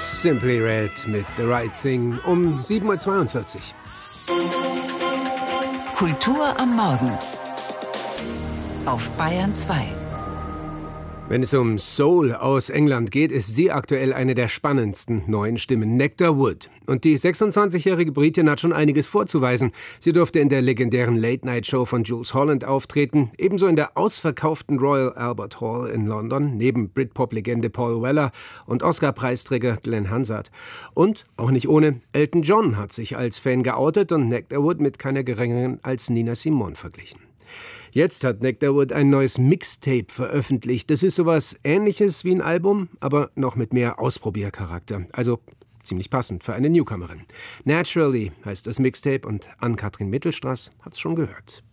Simply Red mit The Right Thing um 7:42 Uhr. Kultur am Morgen auf Bayern 2. Wenn es um Soul aus England geht, ist sie aktuell eine der spannendsten neuen Stimmen, Nectar Wood. Und die 26-jährige Britin hat schon einiges vorzuweisen. Sie durfte in der legendären Late-Night-Show von Jools Holland auftreten, ebenso in der ausverkauften Royal Albert Hall in London, neben Britpop-Legende Paul Weller und Oscar-Preisträger Glenn Hansard. Und, auch nicht ohne, Elton John hat sich als Fan geoutet und Nectar Wood mit keiner geringeren als Nina Simone verglichen. Jetzt hat Nectar Wood ein neues Mixtape veröffentlicht. Das ist sowas Ähnliches wie ein Album, aber noch mit mehr Ausprobiercharakter. Also ziemlich passend für eine Newcomerin. Naturally heißt das Mixtape und Ann-Kathrin Mittelstraß hat's schon gehört.